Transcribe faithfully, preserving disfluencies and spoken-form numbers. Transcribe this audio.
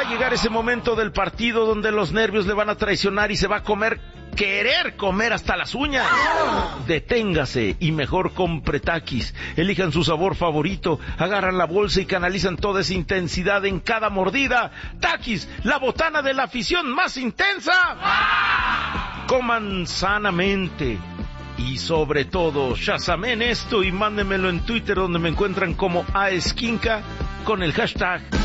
Va a llegar ese momento del partido donde los nervios le van a traicionar y se va a comer, querer comer hasta las uñas. Deténgase y mejor compre Takis. Elijan su sabor favorito, agarran la bolsa y canalizan toda esa intensidad en cada mordida. Takis, la botana de la afición más intensa. Coman sanamente. Y sobre todo, shazamen esto y mándenmelo en Twitter, donde me encuentran como Aesquinca con el hashtag